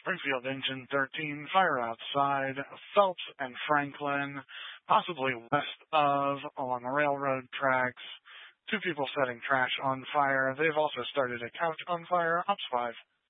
Springfield Engine 13, fire outside Phelps and Franklin, possibly west of, along the railroad tracks. 2 people setting trash on fire. They've also started a couch on fire. Ops 5.